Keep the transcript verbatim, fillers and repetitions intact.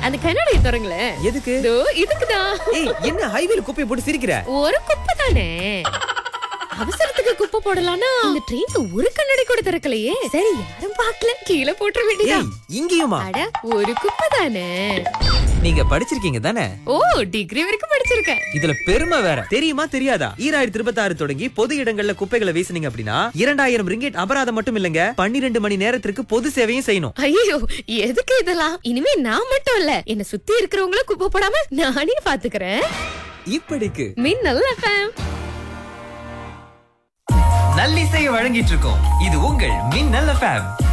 அந்த கண்ணாடியை திறங்களேன். எதுக்கு? இதோ இதுக்குதான். ஏய், என்ன ஹைவேல குப்பையை போட்டு சிரிக்கிற? ஒரு குப்பை தானே. அவசரத்துக்கு குப்பை போடலாம்னா இந்த ட்ரெயின்ல ஒரு கண்ணாடி கூட திறக்கலையே. சரி, யாரும் பார்க்கல, கீழே போட்டுற வேண்டியதா. ஏய், இங்கேயுமா? அட, ஒரு குப்பை தானே. நீங்க படிச்சிருக்கீங்க தானே? ஓ, டிகிரி வரைக்கும் படிச்சிருக்கேன். இதுல பெருமை வேற. தெரியுமா தெரியாதா? ஈராயிரத்தி இருபத்தி ஆறு தொடங்கி பொது இடங்கள்ல குப்பைகளை வீசுனீங்க அப்படின்னா இரண்டாயிரம் ரிங்கெட் அபராதம் மட்டும் இல்லங்க, பன்னிரண்டு மணி நேரத்திற்கு பொது சேவையும் செய்யணும். ஐயோ, எதுக்கு இதெல்லாம்? இனிமே நான் மட்டும் இல்ல, என்ன சுத்தி இருக்கிறவங்களும் குப்பை போடாம நானே பாத்துக்கிறேன். இப்படிக்கு மின்னல் எஃப்எம் நல்லிசையை வழங்கிட்டு இருக்கோம். இது உங்கள் மின்னல் எஃப்எம்.